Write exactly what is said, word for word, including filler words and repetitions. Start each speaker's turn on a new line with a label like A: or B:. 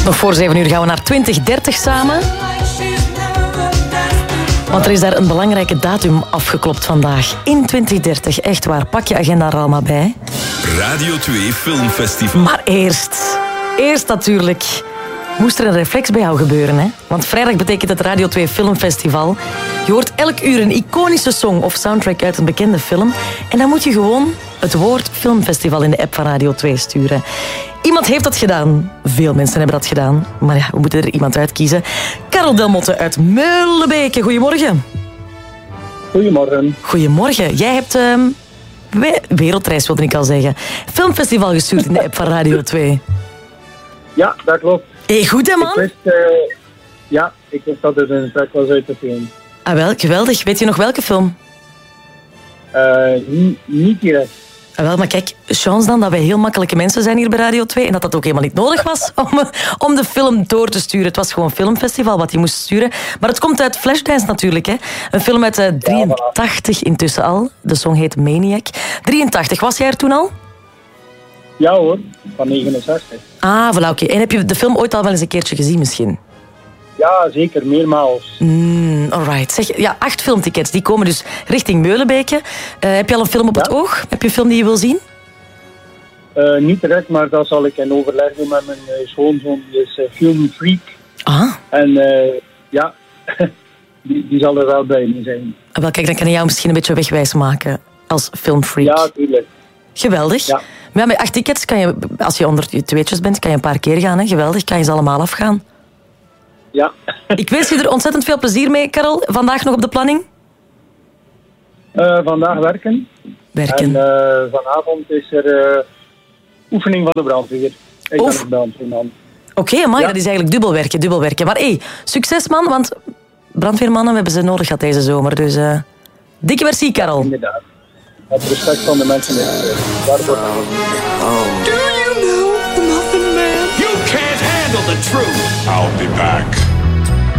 A: Nog voor zeven uur gaan we naar twintig dertig samen. Want er is daar een belangrijke datum afgeklopt vandaag. In twintig dertig, echt waar. Pak je agenda er allemaal bij.
B: Radio twee Filmfestival.
A: Maar eerst, eerst natuurlijk, moest er een reflex bij jou gebeuren. Hè? Want vrijdag betekent het Radio twee Filmfestival. Je hoort elk uur een iconische song of soundtrack uit een bekende film. En dan moet je gewoon het woord filmfestival in de app van Radio twee sturen. Iemand heeft dat gedaan. Veel mensen hebben dat gedaan. Maar ja, we moeten er iemand uitkiezen. Karel Delmotte uit Meulebeke. Goedemorgen.
C: Goedemorgen.
A: Goedemorgen. Jij hebt uh, we- wereldreis, wilde ik al zeggen. Filmfestival gestuurd in de app van Radio twee.
C: Ja, dat klopt.
A: Hey, goed hè, man?
C: Ik wist, uh, ja, ik wist dat er een track was uit de film.
A: Ah, wel, geweldig. Weet je nog welke film?
C: Uh, n- niet direct.
A: Ah, wel, maar kijk, chance dan dat wij heel makkelijke mensen zijn hier bij Radio twee en dat dat ook helemaal niet nodig was om, om de film door te sturen. Het was gewoon een filmfestival wat je moest sturen. Maar het komt uit Flashdance natuurlijk, hè. Een film uit uh, drieëntachtig intussen al. De song heet Maniac. drieëntachtig, was jij er toen al?
C: Ja hoor, van negenenzestig.
A: Ah, voilà, oké. En heb je de film ooit al wel eens een keertje gezien misschien?
C: Ja, zeker, meermaals.
A: Mm, alright. Zeg, ja, acht filmtickets, die komen dus richting Meulebeke. Uh, heb je al een film op
C: Ja.
A: het oog? Heb je een film die je wil zien?
C: Uh, niet direct, maar dat zal ik in overleg doen met mijn uh, schoonzoon. Die is uh, filmfreak.
A: Ah.
C: En uh, ja, die, die zal er wel bij mee zijn.
A: Wel, kijk, dan kan ik jou misschien een beetje wegwijs maken als filmfreak.
C: Ja, tuurlijk.
A: Geweldig.
C: Ja.
A: Maar ja, met acht tickets kan je, als je onder je tweetjes bent, kan je een paar keer gaan. Hè? Geweldig, kan je ze allemaal afgaan.
C: Ja.
A: Ik wens je er ontzettend veel plezier mee, Karel. Vandaag nog op de planning?
C: Uh, vandaag werken.
A: Werken.
C: En uh, vanavond is er uh, oefening van de brandweer. Ik ben
A: Oef.
C: een brandweerman.
A: Oké, okay, maar
C: Ja.
A: dat is eigenlijk dubbel werken, dubbel werken. Maar hey, succes man, want brandweermannen we hebben ze nodig gehad deze zomer. Dus uh, dikke merci, Karel.
C: Inderdaad. Het respect van de mensen is uh, waarvoor.
B: Oh.